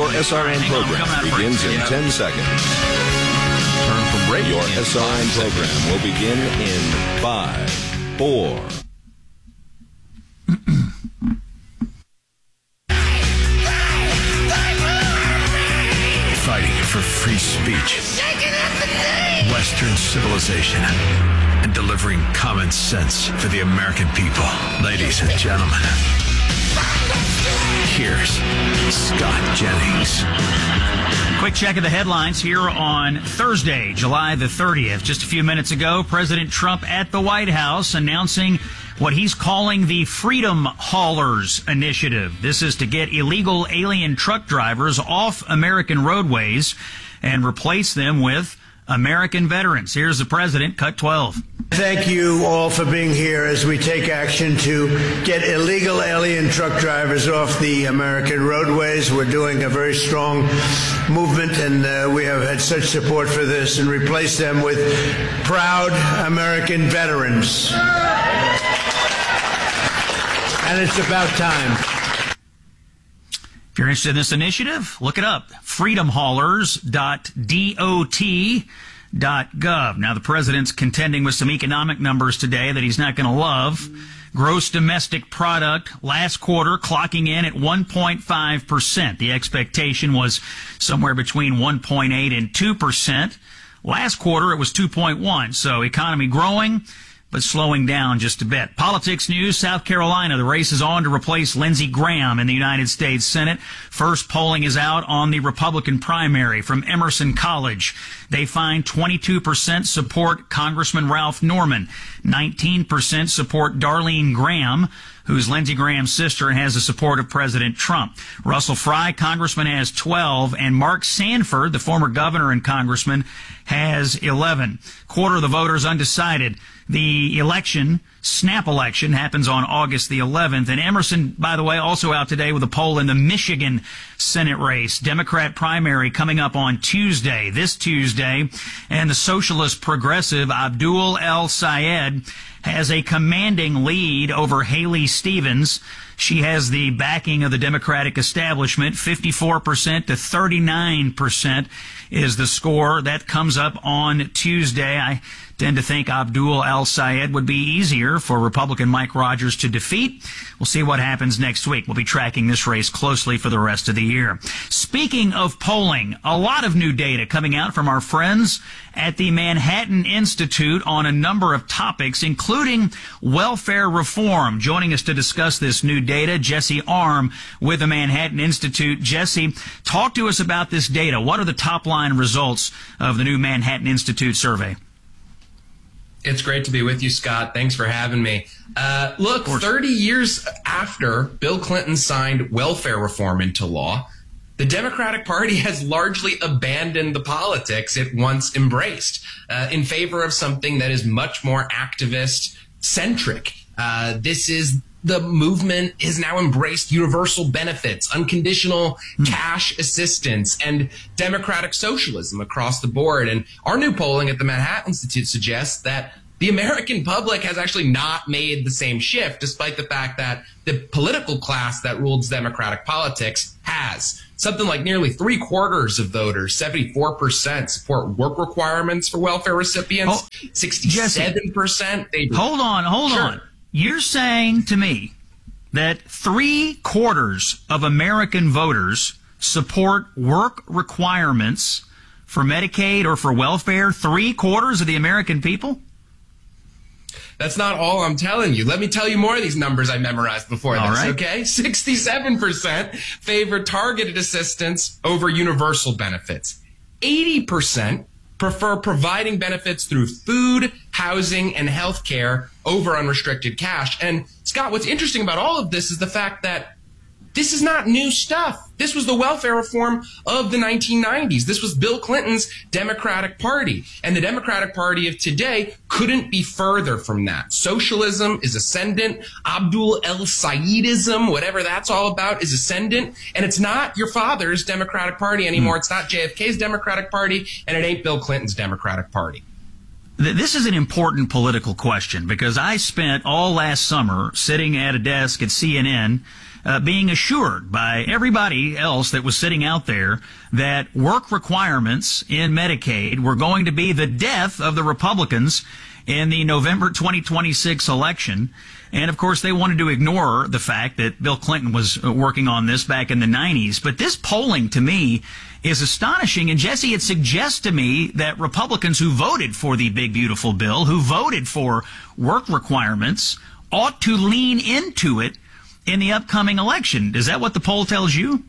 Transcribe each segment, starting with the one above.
Your SRN program begins in 10 seconds. Turn from radio. Your SRN program will begin in 5, 4. Fighting for free speech, Western civilization, and delivering common sense for the American people. Ladies and gentlemen, here's Scott Jennings. Quick check of the headlines here on Thursday, July the 30th. Just a few minutes ago, President Trump at the White House announcing what he's calling the Freedom Haulers Initiative. This is to get illegal alien truck drivers off American roadways and replace them with American veterans. Here's the president, cut 12. Thank you all for being here as we take action to get illegal alien truck drivers off the American roadways. We're doing a very strong movement, and we have had such support for this, and replace them with proud American veterans. And it's about time. If you're interested in this initiative, look it up. freedomhaulers.dot.gov. Now, the president's contending with some economic numbers today that he's not going to love. Gross domestic product last quarter clocking in at 1.5%. The expectation was somewhere between 1.8 and 2%. Last quarter, it was 2.1. So economy growing, but slowing down just a bit. Politics news, South Carolina. The race is on to replace Lindsey Graham in the United States Senate. First polling is out on the Republican primary from Emerson College. They find 22% support Congressman Ralph Norman. 19% support Darlene Graham, who's Lindsey Graham's sister and has the support of President Trump. Russell Fry, congressman, has 12, and Mark Sanford, the former governor and congressman, has 11. Quarter of the voters undecided. The election, snap election, happens on August the 11th. And Emerson, by the way, also out today with a poll in the Michigan Senate race. Democrat primary coming up on Tuesday, this Tuesday. And the socialist progressive Abdul El Sayed has a commanding lead over Haley Stevens. She has the backing of the Democratic establishment. 54% to 39% is the score. That comes up on Tuesday. I tend to think Abdul El Sayed would be easier for Republican Mike Rogers to defeat. We'll see what happens next week. We'll be tracking this race closely for the rest of the year. Speaking of polling, a lot of new data coming out from our friends at the Manhattan Institute on a number of topics, including welfare reform. Joining us to discuss this new data, Jesse Arm with the Manhattan Institute. Jesse, talk to us about this data. What are the top-line results of the new Manhattan Institute survey? It's great to be with you, Scott. Thanks for having me. Look, 30 years after Bill Clinton signed welfare reform into law, the Democratic Party has largely abandoned the politics it once embraced in favor of something that is much more activist-centric. The movement has now embraced universal benefits, unconditional cash assistance, and democratic socialism across the board. And our new polling at the Manhattan Institute suggests that the American public has actually not made the same shift, despite the fact that the political class that rules democratic politics has. Something like nearly 3/4 of voters, 74%, support work requirements for welfare recipients. 67%. Hold on. You're saying to me that 3/4 of American voters support work requirements for Medicaid or for welfare? 3/4 of the American people? That's not all I'm telling you. Let me tell you more of these numbers I memorized before this, right. Okay? 67% favor targeted assistance over universal benefits. 80% prefer providing benefits through food, housing, and health care over unrestricted cash. And Scott, what's interesting about all of this is the fact that this is not new stuff. This was the welfare reform of the 1990s. This was Bill Clinton's Democratic Party. And the Democratic Party of today couldn't be further from that. Socialism is ascendant. Abdul El Sayedism, whatever that's all about, is ascendant. And it's not your father's Democratic Party anymore. It's not JFK's Democratic Party, and it ain't Bill Clinton's Democratic Party. This is an important political question because I spent all last summer sitting at a desk at CNN being assured by everybody else that was sitting out there that work requirements in Medicaid were going to be the death of the Republicans in the November 2026 election. And, of course, they wanted to ignore the fact that Bill Clinton was working on this back in the 90s. But this polling, to me, is astonishing. And, Jesse, it suggests to me that Republicans who voted for the big, beautiful bill, who voted for work requirements, ought to lean into it in the upcoming election. Is that what the poll tells you?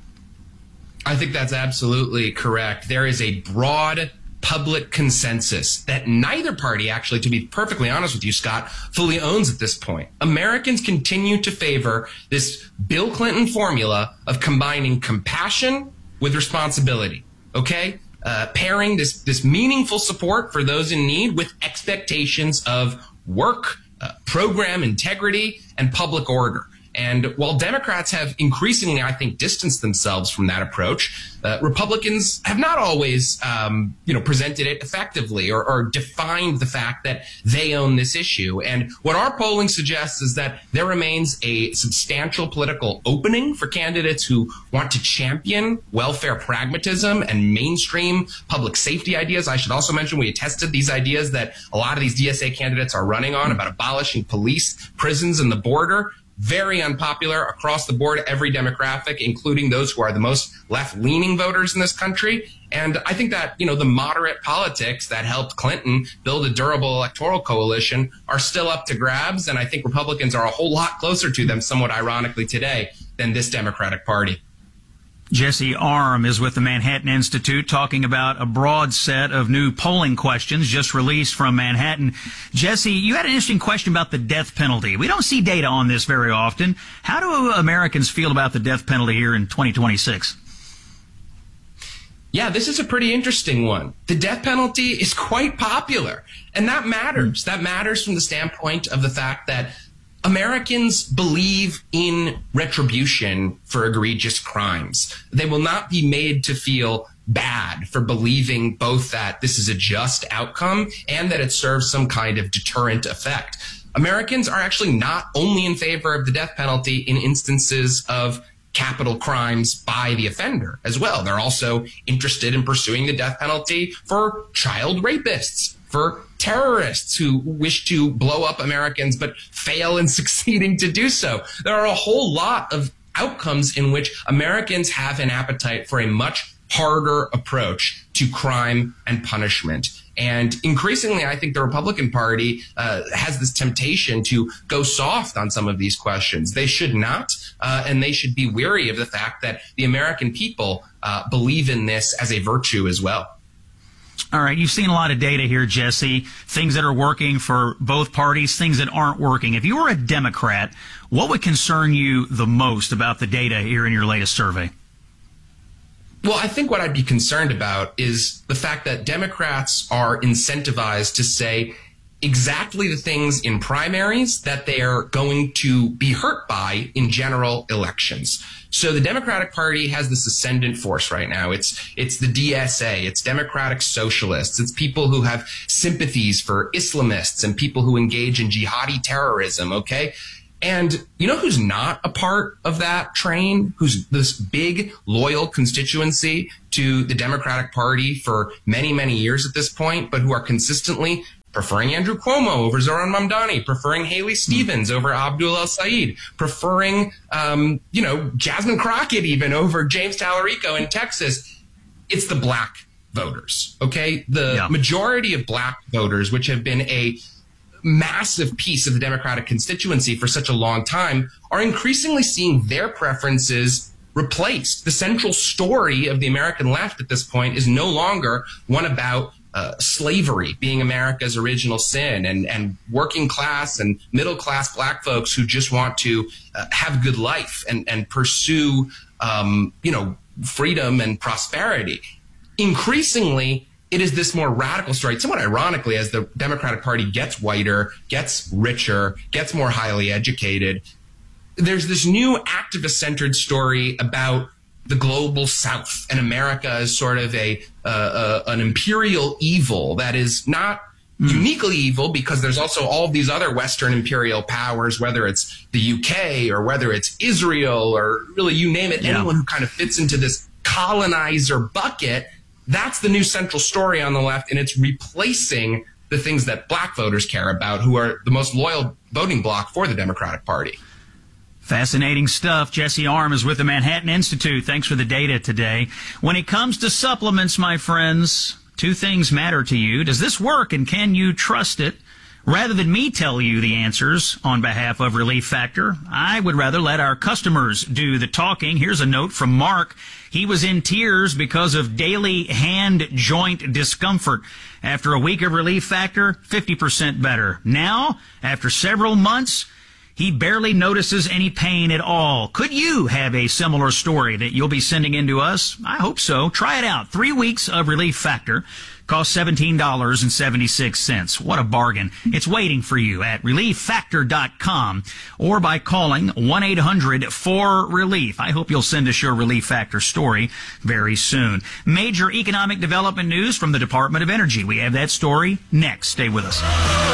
I think that's absolutely correct. There is a broad public consensus that neither party, actually, to be perfectly honest with you, Scott, fully owns at this point. Americans continue to favor this Bill Clinton formula of combining compassion with responsibility, okay? Pairing this meaningful support for those in need with expectations of work, program integrity, and public order. And while Democrats have increasingly, I think, distanced themselves from that approach, Republicans have not always, presented it effectively or defined the fact that they own this issue. And what our polling suggests is that there remains a substantial political opening for candidates who want to champion welfare pragmatism and mainstream public safety ideas. I should also mention we attested these ideas that a lot of these DSA candidates are running on about abolishing police, prisons, and the border. Very unpopular across the board, every demographic, including those who are the most left-leaning voters in this country. And I think that, the moderate politics that helped Clinton build a durable electoral coalition are still up to grabs. And I think Republicans are a whole lot closer to them, somewhat ironically today, than this Democratic Party. Jesse Arm is with the Manhattan Institute talking about a broad set of new polling questions just released from Manhattan. Jesse, you had an interesting question about the death penalty. We don't see data on this very often. How do Americans feel about the death penalty here in 2026? Yeah, this is a pretty interesting one. The death penalty is quite popular, and that matters. That matters from the standpoint of the fact that Americans believe in retribution for egregious crimes. They will not be made to feel bad for believing both that this is a just outcome and that it serves some kind of deterrent effect. Americans are actually not only in favor of the death penalty in instances of capital crimes by the offender as well. They're also interested in pursuing the death penalty for child rapists, for terrorists who wish to blow up Americans but fail in succeeding to do so. There are a whole lot of outcomes in which Americans have an appetite for a much harder approach to crime and punishment. And increasingly, I think the Republican Party has this temptation to go soft on some of these questions. They should not, and they should be wary of the fact that the American people believe in this as a virtue as well. All right, you've seen a lot of data here, Jesse, things that are working for both parties, things that aren't working. If you were a Democrat, what would concern you the most about the data here in your latest survey? Well, I think what I'd be concerned about is the fact that Democrats are incentivized to say exactly the things in primaries that they are going to be hurt by in general elections. So the Democratic Party has this ascendant force right now. It's the DSA, it's Democratic Socialists, it's people who have sympathies for Islamists and people who engage in jihadi terrorism, okay? And you know who's not a part of that train? Who's this big, loyal constituency to the Democratic Party for many, many years at this point, but who are consistently preferring Andrew Cuomo over Zohran Mamdani, preferring Haley Stevens over Abdul El-Sayed, preferring, Jasmine Crockett even over James Tallarico in Texas. It's the black voters, okay? The majority of black voters, which have been a massive piece of the Democratic constituency for such a long time, are increasingly seeing their preferences replaced. The central story of the American left at this point is no longer one about slavery being America's original sin and working class and middle class black folks who just want to have a good life and pursue, freedom and prosperity. Increasingly, it is this more radical story. Somewhat ironically, as the Democratic Party gets whiter, gets richer, gets more highly educated, there's this new activist-centered story about the global South and America as sort of an imperial evil that is not uniquely evil because there's also all of these other Western imperial powers, whether it's the UK or whether it's Israel or really you name it, anyone who kind of fits into this colonizer bucket. That's the new central story on the left, and it's replacing the things that black voters care about, who are the most loyal voting bloc for the Democratic Party. Fascinating stuff. Jesse Arm is with the Manhattan Institute. Thanks for the data today. When it comes to supplements, my friends, two things matter to you. Does this work, and can you trust it? Rather than me tell you the answers on behalf of Relief Factor, I would rather let our customers do the talking. Here's a note from Mark. He was in tears because of daily hand joint discomfort. After a week of Relief Factor, 50% better. Now, after several months, he barely notices any pain at all. Could you have a similar story that you'll be sending in to us? I hope so. Try it out. 3 weeks of Relief Factor costs $17.76. What a bargain. It's waiting for you at ReliefFactor.com or by calling 1-800-4RELIEF. I hope you'll send us your Relief Factor story very soon. Major economic development news from the Department of Energy. We have that story next. Stay with us.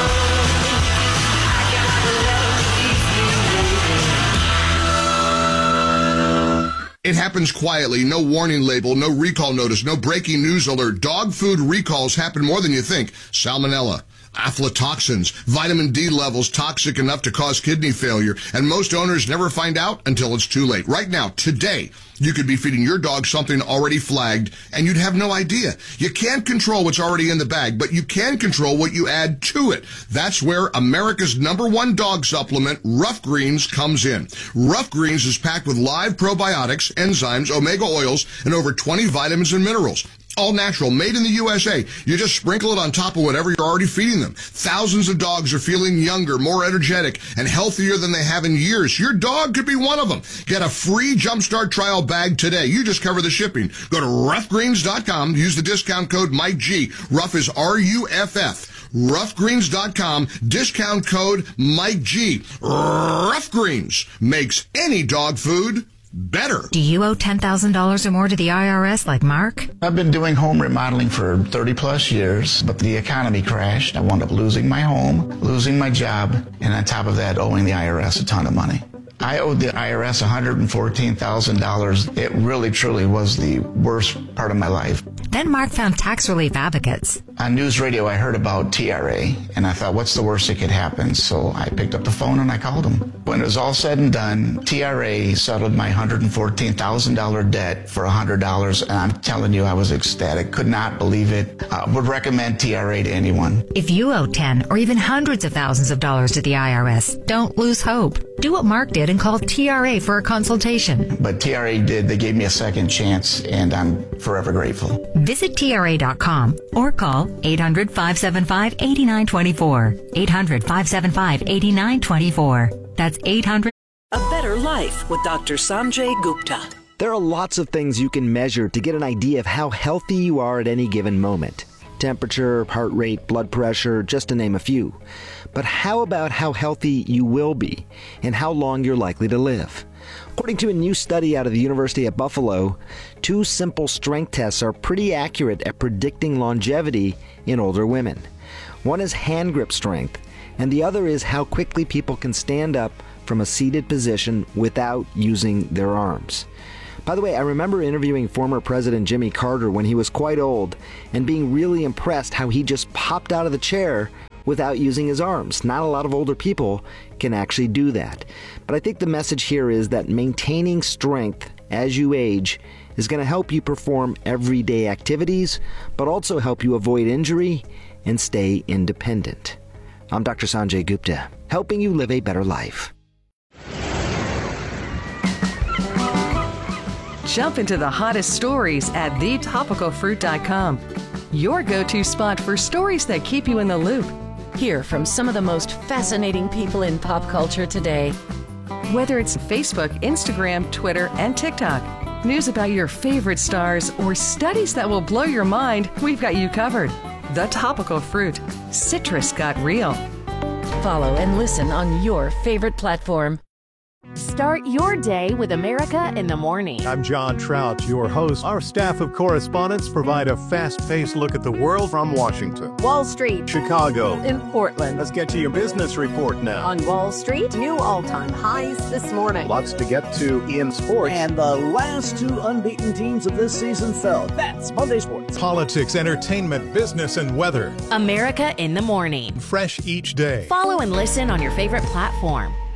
It happens quietly, no warning label, no recall notice, no breaking news alert. Dog food recalls happen more than you think. Salmonella, aflatoxins, vitamin D levels toxic enough to cause kidney failure, and most owners never find out until it's too late. Right now, today, you could be feeding your dog something already flagged, and you'd have no idea. You can't control what's already in the bag, but you can control what you add to it. That's where America's #1 dog supplement, Rough Greens, comes in. Rough Greens is packed with live probiotics, enzymes, omega oils, and over 20 vitamins and minerals. All natural, made in the USA. You just sprinkle it on top of whatever you're already feeding them. Thousands of dogs are feeling younger, more energetic, and healthier than they have in years. Your dog could be one of them. Get a free Jumpstart trial bag today. You just cover the shipping. Go to roughgreens.com. Use the discount code Mike G. Rough is RUFF. Roughgreens.com. Discount code Mike G. Rough Greens makes any dog food better. Do you owe $10,000 or more to the IRS like Mark? I've been doing home remodeling for 30 plus years, but the economy crashed. I wound up losing my home, losing my job, and on top of that, owing the IRS a ton of money. I owed the IRS $114,000. It really, truly was the worst part of my life. Then Mark found Tax Relief Advocates. On news radio, I heard about TRA, and I thought, what's the worst that could happen? So I picked up the phone and I called them. When it was all said and done, TRA settled my $114,000 debt for $100, and I'm telling you, I was ecstatic. Could not believe it. Would recommend TRA to anyone. If you owe 10 or even hundreds of thousands of dollars to the IRS, don't lose hope. Do what Mark did and call TRA for a consultation. But TRA did. They gave me a second chance, and I'm forever grateful. Visit TRA.com or call 800-575-8924. 800-575-8924. That's 800. A Better Life with Dr. Sanjay Gupta. There are lots of things you can measure to get an idea of how healthy you are at any given moment. Temperature, heart rate, blood pressure, just to name a few. But how about how healthy you will be and how long you're likely to live? According to a new study out of the University at Buffalo, 2 simple strength tests are pretty accurate at predicting longevity in older women. One is hand grip strength, and the other is how quickly people can stand up from a seated position without using their arms. By the way, I remember interviewing former President Jimmy Carter when he was quite old and being really impressed how he just popped out of the chair without using his arms. Not a lot of older people can actually do that. But I think the message here is that maintaining strength as you age is going to help you perform everyday activities, but also help you avoid injury and stay independent. I'm Dr. Sanjay Gupta, helping you live a better life. Jump into the hottest stories at thetopicalfruit.com. Your go-to spot for stories that keep you in the loop. Hear from some of the most fascinating people in pop culture today. Whether it's Facebook, Instagram, Twitter, and TikTok, news about your favorite stars, or studies that will blow your mind, we've got you covered. The Topical Fruit. Citrus got real. Follow and listen on your favorite platform. Start your day with America in the Morning. I'm John Trout, your host. Our staff of correspondents provide a fast-paced look at the world from Washington, Wall Street, Chicago, in Portland. Let's get to your business report now. On Wall Street, new all-time highs this morning. Lots to get to in sports. And the last two unbeaten teams of this season fell. That's Monday Sports. Politics, entertainment, business, and weather. America in the Morning. Fresh each day. Follow and listen on your favorite platform.